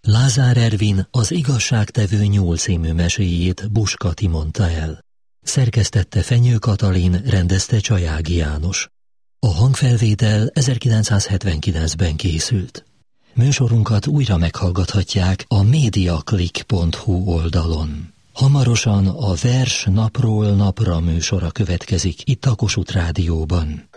Lázár Ervin az Igazságtevő nyúl című meséjét Buskati mondta el. Szerkesztette Fenyő Katalin, rendezte Csajági János. A hangfelvétel 1979-ben készült. Műsorunkat újra meghallgathatják a mediaclick.hu oldalon. Hamarosan a Vers napról napra műsora következik itt a Kossuth Rádióban.